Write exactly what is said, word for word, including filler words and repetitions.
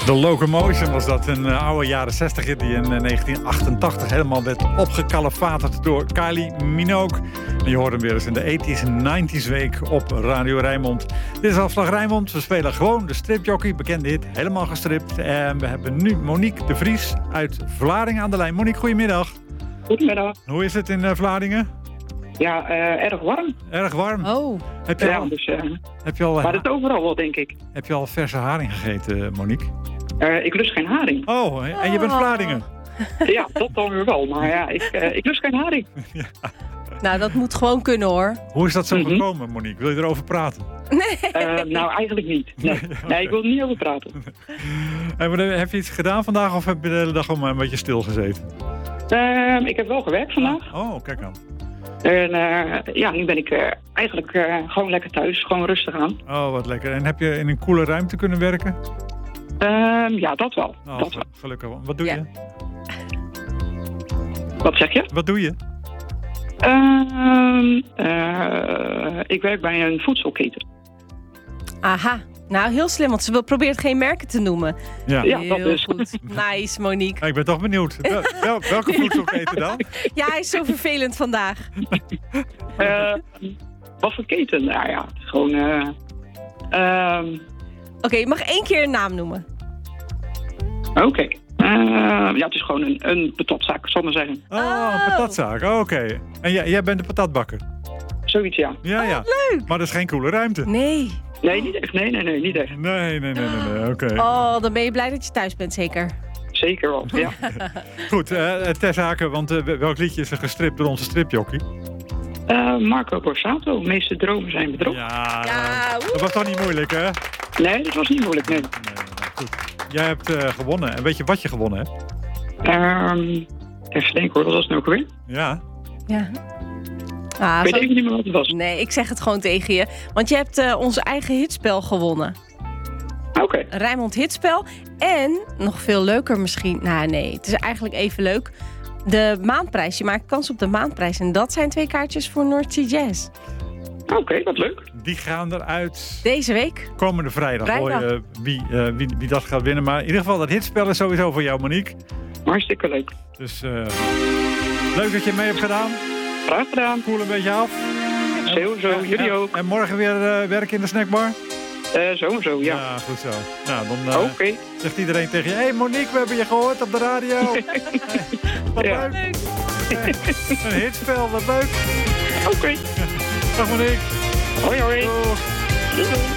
The Locomotion was dat, een uh, oude jaren zestig hit die in uh, negentien achtentachtig helemaal werd opgekalefaterd door Kylie Minogue. En je hoort hem weer eens in de eighties en nineties week op Radio Rijnmond. Dit is Afslag Rijnmond. We spelen gewoon de stripjockey, bekende hit, helemaal gestript. En we hebben nu Monique de Vries uit Vlaardingen aan de lijn. Monique, goedemiddag. Goedemiddag. Hoe is het in uh, Vlaardingen? Ja, uh, erg warm. Erg warm? Oh. Heb je ja, al, dus, uh, heb je al, maar het overal wel, denk ik. Heb je al verse haring gegeten, Monique? Uh, ik lust geen haring. Oh, en je bent Vlaardingen? Ja, dat dan weer wel. Maar ja, ik, uh, ik lust geen haring. Ja. Nou, dat moet gewoon kunnen, hoor. Hoe is dat zo Mm-hmm. gekomen, Monique? Wil je erover praten? Nee. Uh, nou, eigenlijk niet. Nee, Nee, okay. nee ik wil er niet over praten. En heb je iets gedaan vandaag of heb je de hele dag al maar een beetje stilgezeten? Uh, ik heb wel gewerkt vandaag. Oh, kijk aan. En uh, ja, nu ben ik uh, eigenlijk uh, gewoon lekker thuis. Gewoon rustig aan. Oh, wat lekker. En heb je in een koele ruimte kunnen werken? Uh, ja, dat wel. Oh, dat wel. Gelukkig. Wat doe Ja. je? Wat zeg je? Wat doe je? Uh, uh, ik werk bij een voedselketen. Aha. Nou, heel slim, want ze probeert geen merken te noemen. Ja. Ja, heel dat is. goed. Nice, Monique. Ik ben toch benieuwd. Wel, wel, welke voedselketen dan? Ja, hij is zo vervelend vandaag. Uh, wat voor keten? Nou ja, het is gewoon... Uh, uh, Oké, okay, je mag één keer een naam noemen. Oké. Okay. Uh, ja, het is gewoon een, een patatzaak, zal ik maar zeggen. Oh, Oh. een patatzaak. Oh, oké. Okay. En jij, jij bent de patatbakker? Zoiets, ja. Ja, ja. Leuk. Maar dat is geen koele ruimte? Nee. Nee, niet echt. Nee, nee, nee, niet echt. Nee, nee, nee, nee. nee. Oké. Okay. Oh, dan ben je blij dat je thuis bent, zeker? Zeker wel, ja. Goed, uh, ter zake, want uh, welk liedje is er gestript door onze stripjockey? Uh, Marco Borsato, meeste dromen zijn bedrog. Ja, Ja, dat was toch niet moeilijk, hè? Nee, dat was niet moeilijk, nee. Nee, nee, goed. Jij hebt uh, gewonnen. En weet je wat je gewonnen hebt? Um, even denken hoor, wat was het nou ook weer? Ja. Ja. Ah, ik weet zo... even niet meer wat het was. Nee, ik zeg het gewoon tegen je. Want je hebt uh, onze eigen hitspel gewonnen. Oké. Okay. Rijnmond Hitspel. En, nog veel leuker misschien... Nou nee, het is eigenlijk even leuk. De maandprijs. Je maakt kans op de maandprijs. En dat zijn twee kaartjes voor North Sea Jazz. Oké, okay, wat leuk. Die gaan eruit... Deze week. Komende vrijdag. vrijdag. Hoor je wie, uh, wie, wie dat gaat winnen. Maar in ieder geval, dat hitspel is sowieso voor jou, Monique. Hartstikke leuk. Dus uh, leuk dat je mee hebt gedaan. Graag gedaan. Koel een beetje af. Sowieso, en, jullie en, ook. En morgen weer uh, werken in de snackbar? Uh, sowieso, ja. Ja, goed zo. Nou, dan uh, okay. zegt iedereen tegen je... Hé hey Monique, we hebben je gehoord op de radio. Hey, wat ja. leuk. Hey, een hitspel, wat leuk. Oké. Okay. Dag Monique. Hoi hoi. Doeg. Doei.